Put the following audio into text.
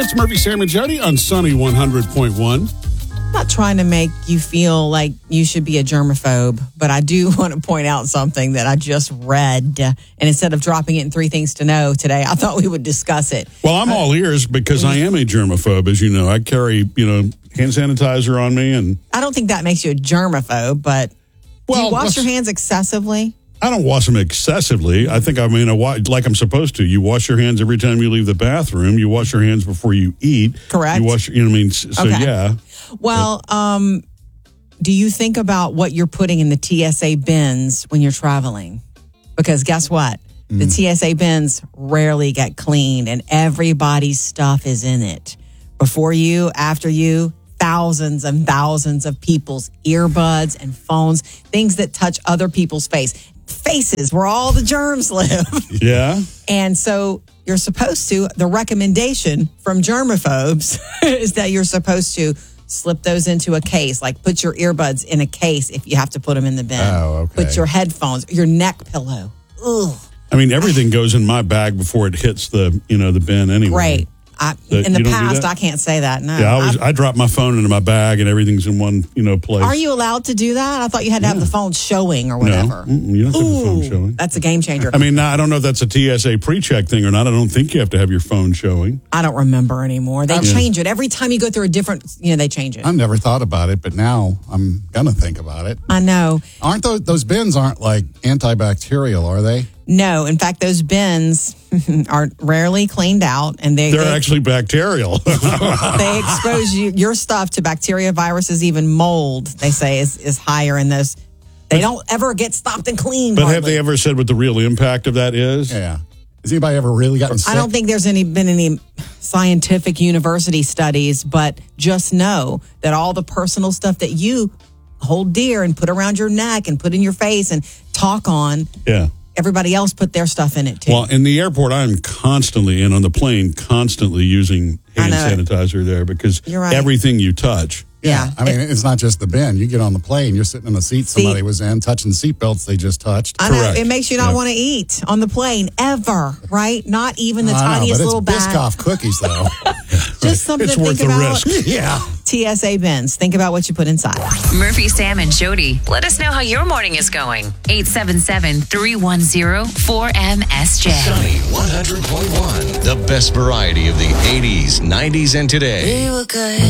It's Murphy, Sam, and Jody on Sunny 100.1. I'm not trying to make you feel like you should be a germaphobe, but I do want to point out something that I just read. And instead of dropping it in 3 things to know today, I thought we would discuss it. Well, I'm all ears because I am a germaphobe, as you know. I carry, hand sanitizer on me. And I don't think that makes you a germaphobe, but do you wash your hands excessively? I don't wash them excessively. I think, like I'm supposed to. You wash your hands every time you leave the bathroom. You wash your hands before you eat. Correct. You wash, So, okay. Yeah. Well, do you think about what you're putting in the TSA bins when you're traveling? Because guess what? The TSA bins rarely get cleaned, and everybody's stuff is in it. Before you, after you, thousands and thousands of people's earbuds and phones, things that touch other people's faces where all the germs live. Yeah. And so you're supposed to, the recommendation from germaphobes is that you're supposed to slip those into a case, like put your earbuds in a case if you have to put them in the bin. Oh, okay. Put your headphones, your neck pillow. Ugh. Everything goes in my bag before it hits the bin anyway. Right. In the you don't do past, that? I can't say that. No. Yeah, I drop my phone into my bag and everything's in one, place. Are you allowed to do that? I thought you had to have the phone showing or whatever. No, you don't have the phone showing. That's a game changer. I don't know if that's a TSA pre-check thing or not. I don't think you have to have your phone showing. I don't remember anymore. They change it. Every time you go through a different, they change it. I've never thought about it, but now I'm going to think about it. I know. Aren't those bins aren't like antibacterial, are they? No, in fact, those bins are rarely cleaned out, and they're actually bacterial. They expose your stuff to bacteria, viruses, even mold. They say is higher in those. They don't ever get stopped and cleaned. But hardly. have they ever said what the real impact of that is? Yeah. Has anybody ever really gotten sick? I don't think there's been any scientific university studies, but just know that all the personal stuff that you hold dear and put around your neck and put in your face and talk on. Yeah. Everybody else put their stuff in it too. Well, in the airport, I'm constantly, and on the plane, constantly using hand sanitizer there because everything you touch. Yeah. It's not just the bin. You get on the plane, you're sitting in a seat somebody was in, touching seatbelts they just touched. I know. It makes you not want to eat on the plane ever, right? Not even the tiniest little bag. It's Biscoff cookies, though. Just something it's to worth think the about. risk. Yeah. TSA bins. Think about what you put inside. Murphy, Sam, and Jody. Let us know how your morning is going. 877-310-4MSJ. Sunny 100.1. The best variety of the 80s, 90s, and today. We were good.